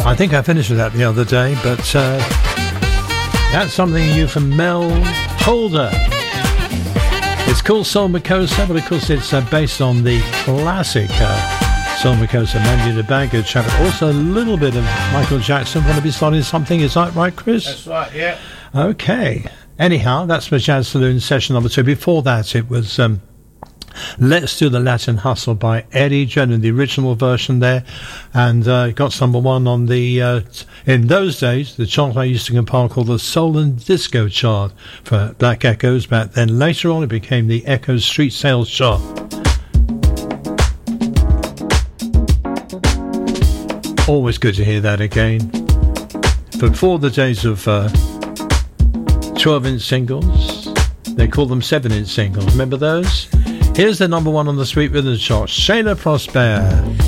I think I finished with that the other day, but that's something new from Mel Holder. It's called Soul Makossa, but of course it's based on the classic Soul Makossa, Manu Dibango track, but also a little bit of Michael Jackson. Want to be starting something, is that right, Chris? That's right, yeah. Okay. Anyhow, that's my Jazz Saloon session number 2. Before that, it was Let's Do the Latin Hustle by Eddie Jenner, the original version there, and got number 1 on the in those days the chart I used to compile called the Soul and Disco chart for Black Echoes back then. Later on it became the Echo Street Sales chart. Always good to hear that again. Before the days of 12-inch singles, they call them 7-inch singles. Remember those? Here's the number 1 on the Sweet Rhythm chart, Shayla Prosper.